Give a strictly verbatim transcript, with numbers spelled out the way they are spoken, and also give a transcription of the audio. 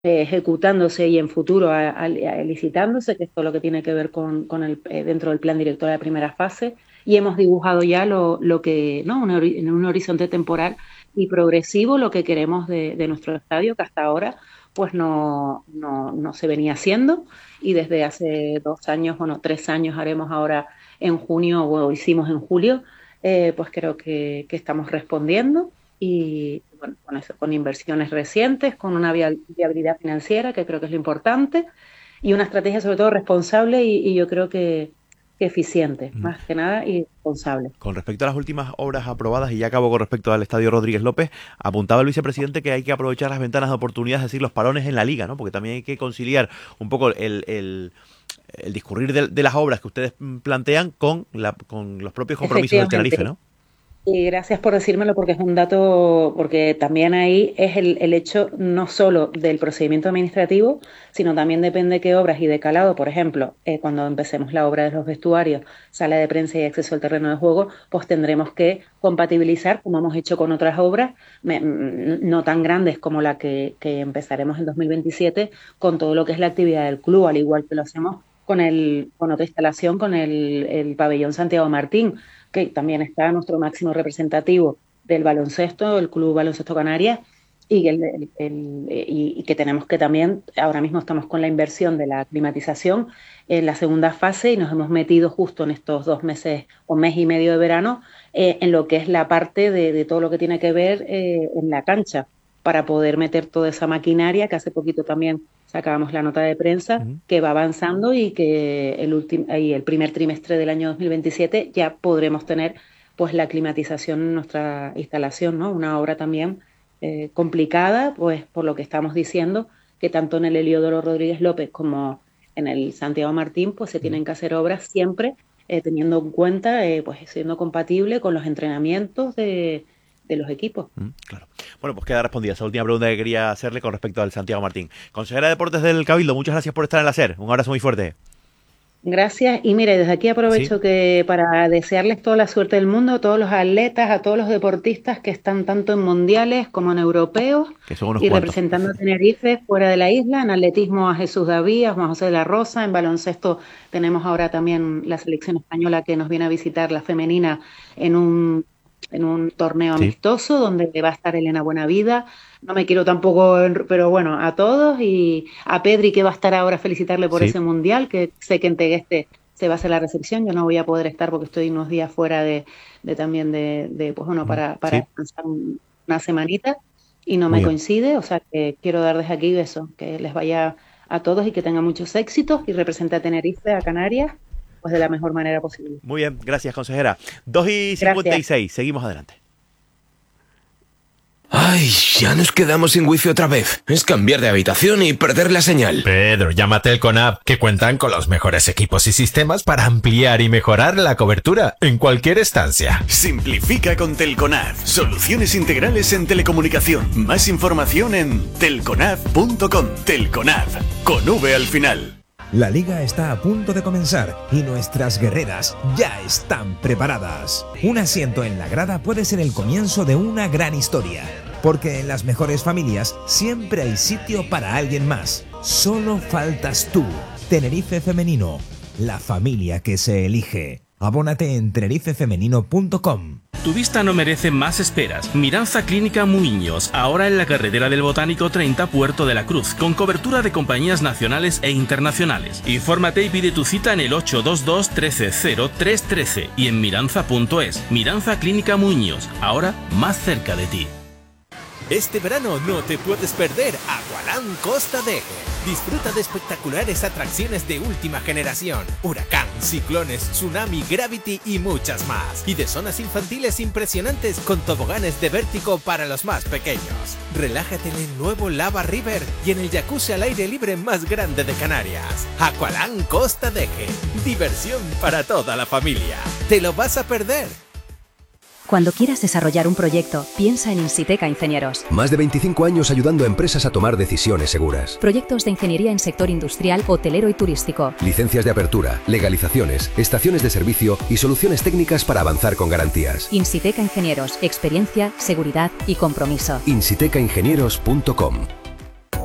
eh, ejecutándose y en futuro a, a, a licitándose, que es todo lo que tiene que ver con, con el, eh, dentro del plan director de la primera fase, y hemos dibujado ya lo, lo que, ¿no? Un, en un horizonte temporal y progresivo lo que queremos de, de nuestro estadio, que hasta ahora pues no, no, no se venía haciendo, y desde hace dos años, bueno, tres años haremos ahora en junio, o hicimos en julio, eh, pues creo que, que estamos respondiendo, y bueno, con eso, con inversiones recientes, con una viabilidad financiera, que creo que es lo importante, y una estrategia sobre todo responsable y, y yo creo que, que eficiente, mm. más que nada, y responsable. Con respecto a las últimas obras aprobadas, y ya acabo con respecto al Estadio Rodríguez López, apuntaba el vicepresidente que hay que aprovechar las ventanas de oportunidad, es decir, los parones en la liga, ¿no? Porque también hay que conciliar un poco el... el el discurrir de, de las obras que ustedes plantean con, la, con los propios compromisos del Tenerife, ¿no? Y gracias por decírmelo, porque es un dato, porque también ahí es el, el hecho no solo del procedimiento administrativo, sino también depende qué obras y de calado. Por ejemplo, eh, cuando empecemos la obra de los vestuarios, sala de prensa y acceso al terreno de juego, pues tendremos que compatibilizar, como hemos hecho con otras obras, me, no tan grandes como la que, que empezaremos en dos mil veintisiete, con todo lo que es la actividad del club, al igual que lo hacemos con, el, con otra instalación, con el, el pabellón Santiago Martín, que también está nuestro máximo representativo del baloncesto, el Club Baloncesto Canarias, y, el, el, el, y, y que tenemos que también, ahora mismo estamos con la inversión de la climatización en la segunda fase, y nos hemos metido justo en estos dos meses o mes y medio de verano eh, en lo que es la parte de, de todo lo que tiene que ver eh, en la cancha, para poder meter toda esa maquinaria, que hace poquito también sacábamos la nota de prensa, uh-huh. que va avanzando, y que el último y el primer trimestre del año dos mil veintisiete ya podremos tener pues la climatización en nuestra instalación, ¿no? Una obra también eh, complicada, pues por lo que estamos diciendo, que tanto en el Heliodoro Rodríguez López como en el Santiago Martín, pues se uh-huh. tienen que hacer obras siempre eh, teniendo en cuenta, eh, pues siendo compatible con los entrenamientos de de los equipos. Mm, claro. Bueno, pues queda respondida esa última pregunta que quería hacerle con respecto al Santiago Martín. Consejera de Deportes del Cabildo, muchas gracias por estar en la SER. Un abrazo muy fuerte. Gracias. Y mire, desde aquí aprovecho ¿Sí? que para desearles toda la suerte del mundo a todos los atletas, a todos los deportistas que están tanto en mundiales como en europeos, que son unos y cuantos. Representando a Tenerife fuera de la isla. En atletismo a Jesús David, a Juan José de la Rosa. En baloncesto tenemos ahora también la selección española que nos viene a visitar, la femenina, en un en un torneo sí. amistoso, donde va a estar Elena Buenavida. No me quiero tampoco, pero bueno, a todos, y a Pedri, que va a estar ahora, felicitarle por sí. ese mundial, que sé que en Tegueste se va a hacer la recepción. Yo no voy a poder estar porque estoy unos días fuera de, de también de, de, pues bueno, para, para sí. descansar una semanita, y no Muy me bien. coincide, o sea que quiero dar desde aquí eso, que les vaya a todos y que tengan muchos éxitos, y represente a Tenerife, a Canarias, pues de la mejor manera posible. Muy bien, gracias, consejera. dos y cincuenta y seis, seguimos adelante. Ay, ya nos quedamos sin wifi otra vez. Es cambiar de habitación y perder la señal. Pedro, llama a Telconab, que cuentan con los mejores equipos y sistemas para ampliar y mejorar la cobertura en cualquier estancia. Simplifica con Telconab. Soluciones integrales en telecomunicación. Más información en telconab punto com. Telconab, con V al final. La liga está a punto de comenzar y nuestras guerreras ya están preparadas. Un asiento en la grada puede ser el comienzo de una gran historia, porque en las mejores familias siempre hay sitio para alguien más. Solo faltas tú. Tenerife Femenino, la familia que se elige. Abónate en tenerife femenino punto com. Tu vista no merece más esperas. Miranza Clínica Muiños, ahora en la carretera del Botánico treinta, Puerto de la Cruz, con cobertura de compañías nacionales e internacionales. Infórmate y pide tu cita en el ocho dos dos, uno tres cero, tres uno tres y en miranza punto es. Miranza Clínica Muiños, ahora más cerca de ti. Este verano no te puedes perder Aqualand Costa de Eje. Disfruta de espectaculares atracciones de última generación, huracán, ciclones, tsunami, gravity y muchas más. Y de zonas infantiles impresionantes con toboganes de vértigo para los más pequeños. Relájate en el nuevo Lava River y en el jacuzzi al aire libre más grande de Canarias. Aqualand Costa de Eje. Diversión para toda la familia. ¿Te lo vas a perder? Cuando quieras desarrollar un proyecto, piensa en Insiteca Ingenieros. Más de veinticinco años ayudando a empresas a tomar decisiones seguras. Proyectos de ingeniería en sector industrial, hotelero y turístico. Licencias de apertura, legalizaciones, estaciones de servicio y soluciones técnicas para avanzar con garantías. Insiteca Ingenieros. Experiencia, seguridad y compromiso. insiteca ingenieros punto com.